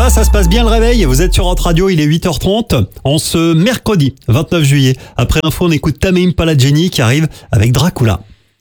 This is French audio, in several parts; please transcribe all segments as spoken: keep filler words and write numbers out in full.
va, ça se passe bien le réveil. Vous êtes sur Hot Radio, il est huit heures trente. En ce mercredi vingt-neuf juillet. Après l'info, on écoute Tame Impala Jenny qui arrive avec Dracula.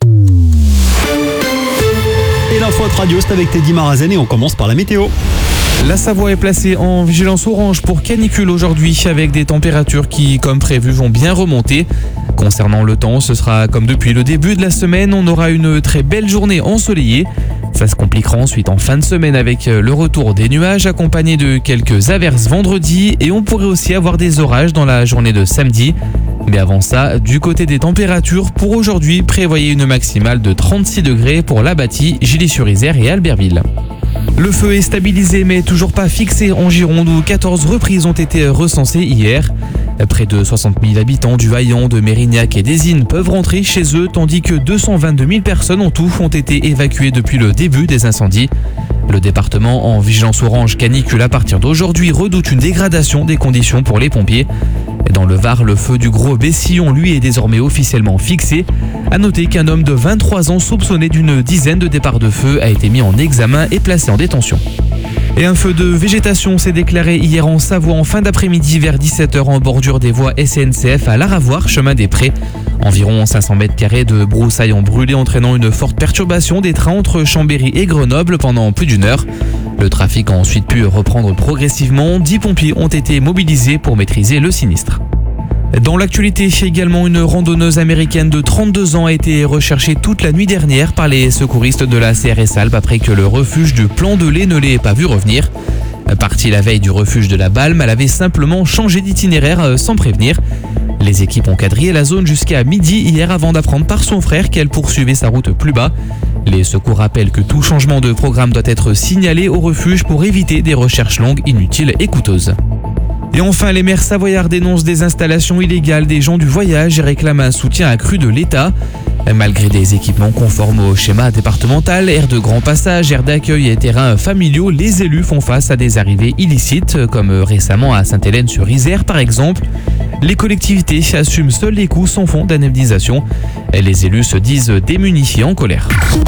Et l'info Hot Radio, c'est avec Teddy Marazen et on commence par la météo. La Savoie est placée en vigilance orange pour canicule aujourd'hui avec des températures qui, comme prévu, vont bien remonter. Concernant le temps, ce sera comme depuis le début de la semaine, on aura une très belle journée ensoleillée. Ça se compliquera ensuite en fin de semaine avec le retour des nuages accompagnés de quelques averses vendredi et on pourrait aussi avoir des orages dans la journée de samedi. Mais avant ça, du côté des températures, pour aujourd'hui, prévoyez une maximale de trente-six degrés pour La Bâtie, Gilly-sur-Isère et Albertville. Le feu est stabilisé mais toujours pas fixé en Gironde où quatorze reprises ont été recensées hier. Près de soixante mille habitants du Vaillant, de Mérignac et d'Ezine peuvent rentrer chez eux tandis que deux cent vingt-deux mille personnes en tout ont été évacuées depuis le début des incendies. Le département en vigilance orange canicule à partir d'aujourd'hui redoute une dégradation des conditions pour les pompiers. Dans le Var, le feu du Gros Bessillon, lui, est désormais officiellement fixé. À noter qu'un homme de vingt-trois ans soupçonné d'une dizaine de départs de feu a été mis en examen et placé en détention. Et un feu de végétation s'est déclaré hier en Savoie en fin d'après-midi vers dix-sept heures en bordure des voies S N C F à Laravoir, chemin des Prés. Environ cinq cents mètres carrés de broussailles ont brûlé entraînant une forte perturbation des trains entre Chambéry et Grenoble pendant plus d'une heure. Le trafic a ensuite pu reprendre progressivement. dix pompiers ont été mobilisés pour maîtriser le sinistre. Dans l'actualité, également, une randonneuse américaine de trente-deux ans a été recherchée toute la nuit dernière par les secouristes de la C R S Alpes après que le refuge du Plan de Lay ne l'ait pas vue revenir. Partie la veille du refuge de la Balme, elle avait simplement changé d'itinéraire sans prévenir. Les équipes ont quadrillé la zone jusqu'à midi hier avant d'apprendre par son frère qu'elle poursuivait sa route plus bas. Les secours rappellent que tout changement de programme doit être signalé au refuge pour éviter des recherches longues, inutiles et coûteuses. Et enfin, les maires savoyards dénoncent des installations illégales des gens du voyage et réclament un soutien accru de l'État. Malgré des équipements conformes au schéma départemental, aires de grand passage, aires d'accueil et terrains familiaux, les élus font face à des arrivées illicites, comme récemment à Sainte-Hélène-sur-Isère par exemple. Les collectivités assument seuls les coûts sans fonds d'indemnisation. Les élus se disent démunis et en colère.